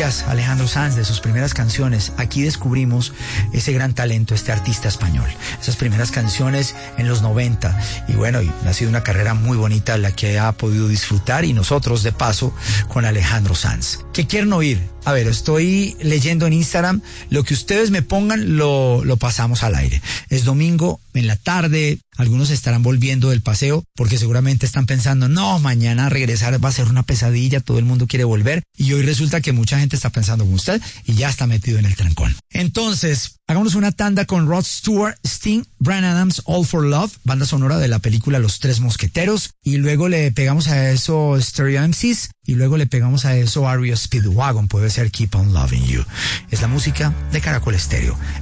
Memorias, Alejandro Sanz, de sus primeras canciones. Aquí descubrimos ese gran talento, este artista español. Esas primeras canciones en los 90. Y bueno, ha sido una carrera muy bonita la que ha podido disfrutar, y nosotros de paso con Alejandro Sanz. ¿Qué quieren oír? A ver, estoy leyendo en Instagram. Lo que ustedes me pongan lo pasamos al aire. Es domingo en la tarde. Algunos estarán volviendo del paseo porque seguramente están pensando, no, mañana regresar va a ser una pesadilla, todo el mundo quiere volver. Y hoy resulta que mucha gente está pensando como usted y ya está metido en el trancón. Entonces, hagamos una tanda con Rod Stewart, Sting, Bryan Adams, All for Love, banda sonora de la película Los Tres Mosqueteros. Y luego le pegamos a eso Stereo MCs. Y luego le pegamos a eso REO Speedwagon, puede ser Keep on Loving You. Es la música de Caracol Estéreo.